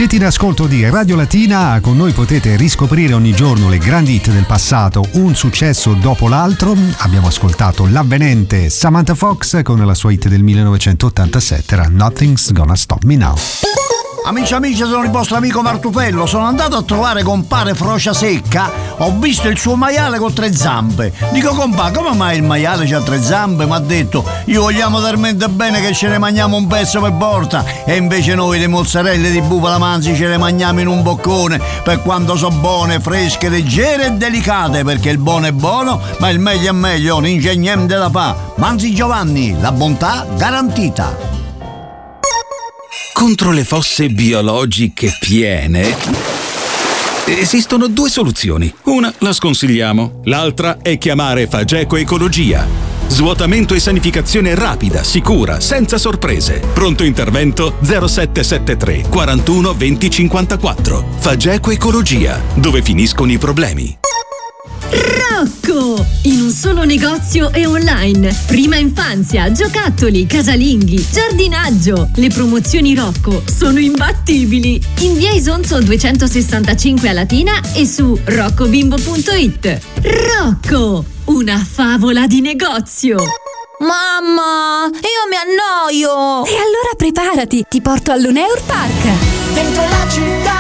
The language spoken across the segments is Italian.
Siete in ascolto di Radio Latina, con noi potete riscoprire ogni giorno le grandi hit del passato, un successo dopo l'altro. Abbiamo ascoltato l'avvenente Samantha Fox con la sua hit del 1987, era Nothing's Gonna Stop Me Now. Amici, sono il vostro amico Martufello. Sono andato a trovare compare Frocia Secca. Ho visto il suo maiale con 3 zampe. Dico, compà, come mai il maiale c'ha 3 zampe? Mi ha detto, io vogliamo talmente bene che ce ne mangiamo un pezzo per volta. E invece noi le mozzarelle di bufala manzi ce le mangiamo in un boccone, per quanto so buone, fresche, leggere e delicate. Perché il buono è buono, ma il meglio è meglio, non c'è niente da fa. Manzi Giovanni, la bontà garantita. Contro le fosse biologiche piene esistono 2 soluzioni. Una la sconsigliamo, l'altra è chiamare Fageco Ecologia. Svuotamento e sanificazione rapida, sicura, senza sorprese. Pronto intervento 0773 41 20 54. Fageco Ecologia, dove finiscono i problemi. Rocco! In un solo negozio e online. Prima infanzia, giocattoli, casalinghi, giardinaggio. Le promozioni Rocco sono imbattibili. In via Isonzo 265 a Latina e su roccobimbo.it. Rocco! Una favola di negozio. Mamma, io mi annoio. E allora preparati, ti porto all'Uneur Park. Dentro la città,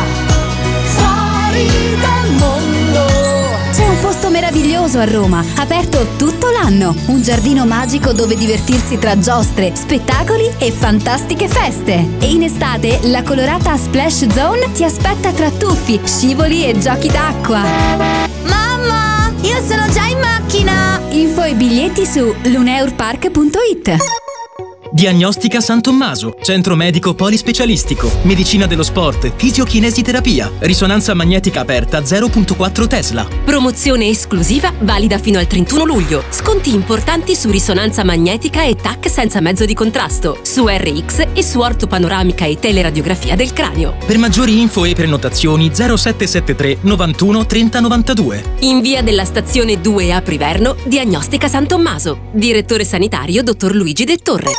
fuori dal mondo. C'è un posto meraviglioso a Roma, aperto tutto l'anno. Un giardino magico dove divertirsi tra giostre, spettacoli e fantastiche feste. E in estate la colorata Splash Zone ti aspetta tra tuffi, scivoli e giochi d'acqua. Mamma, io sono già in macchina. Info e biglietti su luneurpark.it. Diagnostica San Tommaso, centro medico polispecialistico, medicina dello sport, fisiochinesiterapia, risonanza magnetica aperta 0.4 Tesla. Promozione esclusiva valida fino al 31 luglio. Sconti importanti su risonanza magnetica e TAC senza mezzo di contrasto, su RX e su ortopanoramica e teleradiografia del cranio. Per maggiori info e prenotazioni 0773 91 30 92. In via della stazione 2 a Priverno, Diagnostica San Tommaso. Direttore sanitario dottor Luigi De Torre.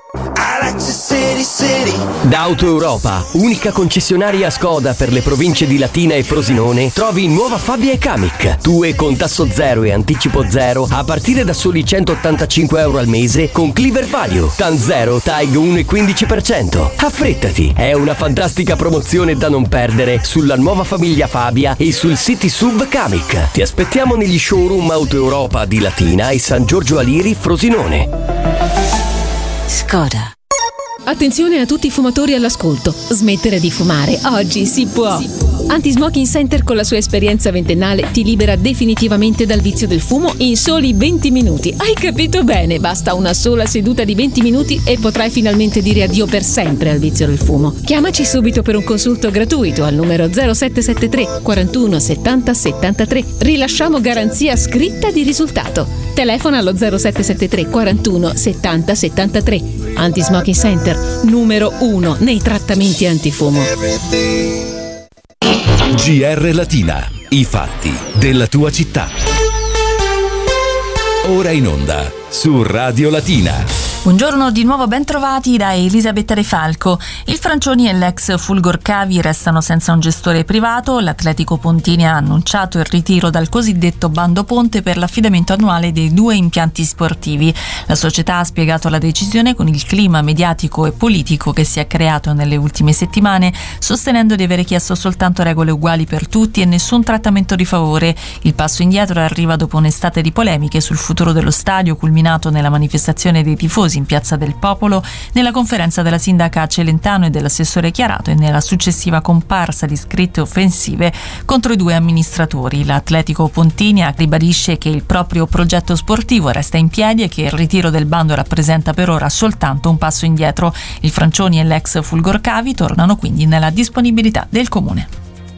Da Auto Europa, unica concessionaria Skoda per le province di Latina e Frosinone, trovi nuova Fabia e Kamiq. TUE con tasso zero e anticipo zero a partire da soli €185 al mese con Cleaver Value. TAN 0, TAG 1,15%. Affrettati, è una fantastica promozione da non perdere sulla nuova famiglia Fabia e sul City SUV Kamiq. Ti aspettiamo negli showroom Auto Europa di Latina e San Giorgio Aliri Frosinone. Skoda. Attenzione a tutti i fumatori all'ascolto. Smettere di fumare oggi si può. Anti-Smoking Center con la sua esperienza ventennale ti libera definitivamente dal vizio del fumo in soli 20 minuti. Hai capito bene? Basta una sola seduta di 20 minuti e potrai finalmente dire addio per sempre al vizio del fumo. Chiamaci subito per un consulto gratuito al numero 0773 41 70 73. Rilasciamo garanzia scritta di risultato. Telefona allo 0773 41 70 73. Anti-Smoking Center, numero 1 nei trattamenti antifumo. GR Latina, i fatti della tua città. Ora in onda su Radio Latina. Buongiorno di nuovo, ben trovati da Elisabetta De Falco. Il Francioni e l'ex Fulgor Cavi restano senza un gestore privato. L'Atletico Pontini ha annunciato il ritiro dal cosiddetto bando ponte per l'affidamento annuale dei 2 impianti sportivi. La società ha spiegato la decisione con il clima mediatico e politico che si è creato nelle ultime settimane, sostenendo di avere chiesto soltanto regole uguali per tutti e nessun trattamento di favore. Il passo indietro arriva dopo un'estate di polemiche sul futuro dello stadio, culminato nella manifestazione dei tifosi in Piazza del Popolo, nella conferenza della sindaca Celentano e dell'assessore Chiarato e nella successiva comparsa di scritte offensive contro i 2 amministratori. L'Atletico Pontini ribadisce che il proprio progetto sportivo resta in piedi e che il ritiro del bando rappresenta per ora soltanto un passo indietro. Il Francioni e l'ex Fulgor Cavi tornano quindi nella disponibilità del comune.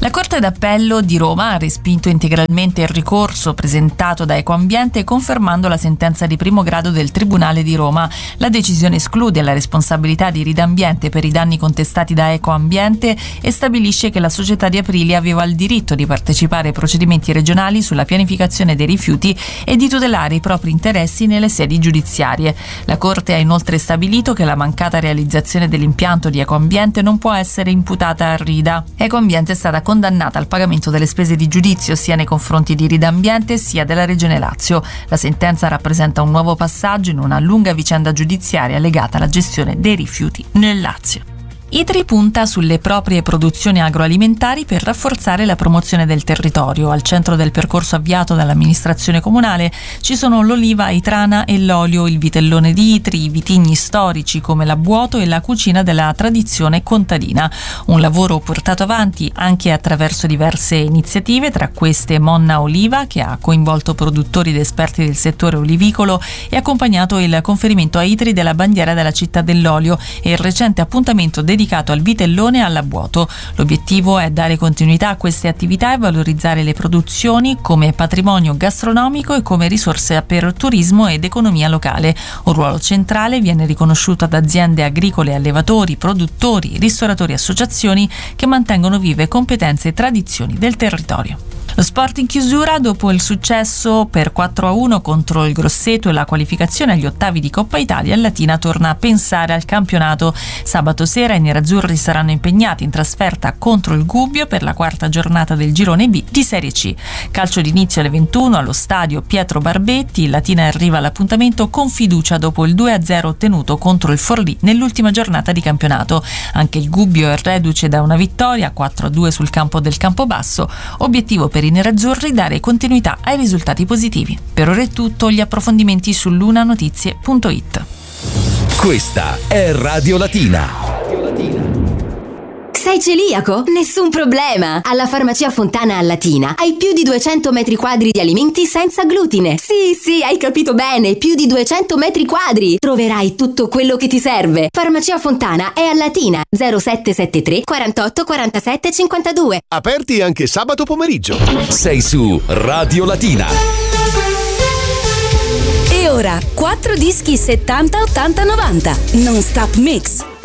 La Corte d'Appello di Roma ha respinto integralmente il ricorso presentato da Ecoambiente, confermando la sentenza di primo grado del Tribunale di Roma. La decisione esclude la responsabilità di Ridambiente per i danni contestati da Ecoambiente e stabilisce che la società di Aprilia aveva il diritto di partecipare ai procedimenti regionali sulla pianificazione dei rifiuti e di tutelare i propri interessi nelle sedi giudiziarie. La Corte ha inoltre stabilito che la mancata realizzazione dell'impianto di Ecoambiente non può essere imputata a Rida. Ecoambiente è stata condannata al pagamento delle spese di giudizio sia nei confronti di Ridambiente sia della Regione Lazio. La sentenza rappresenta un nuovo passaggio in una lunga vicenda giudiziaria legata alla gestione dei rifiuti nel Lazio. ITRI punta sulle proprie produzioni agroalimentari per rafforzare la promozione del territorio. Al centro del percorso avviato dall'amministrazione comunale ci sono l'oliva itrana e l'olio, il vitellone di Itri, i vitigni storici come l'Abbuoto e la cucina della tradizione contadina. Un lavoro portato avanti anche attraverso diverse iniziative, tra queste Monna Oliva, che ha coinvolto produttori ed esperti del settore olivicolo e accompagnato il conferimento a Itri della bandiera della città dell'olio, e il recente appuntamento dedicato al vitellone e all'Abbuoto. L'obiettivo è dare continuità a queste attività e valorizzare le produzioni come patrimonio gastronomico e come risorse per turismo ed economia locale. Un ruolo centrale viene riconosciuto ad aziende agricole, allevatori, produttori, ristoratori e associazioni che mantengono vive competenze e tradizioni del territorio. Lo sport in chiusura: dopo il successo per 4-1 contro il Grosseto e la qualificazione agli ottavi di Coppa Italia, il Latina torna a pensare al campionato. Sabato sera i nerazzurri saranno impegnati in trasferta contro il Gubbio per la quarta giornata del girone B di Serie C. Calcio d'inizio alle 21 allo stadio Pietro Barbetti. Il Latina arriva all'appuntamento con fiducia dopo il 2-0 ottenuto contro il Forlì nell'ultima giornata di campionato. Anche il Gubbio è reduce da una vittoria 4-2 sul campo del Campobasso. Obiettivo per i nerazzurri: dare continuità ai risultati positivi. Per ora è tutto, gli approfondimenti su lunanotizie.it. Questa è Radio Latina. Sei celiaco? Nessun problema! Alla Farmacia Fontana a Latina hai più di 200 metri quadri di alimenti senza glutine. Sì, hai capito bene, più di 200 metri quadri! Troverai tutto quello che ti serve. Farmacia Fontana è a Latina, 0773 48 47 52. Aperti anche sabato pomeriggio. Sei su Radio Latina. E ora 4 dischi 70 80 90 non stop mix.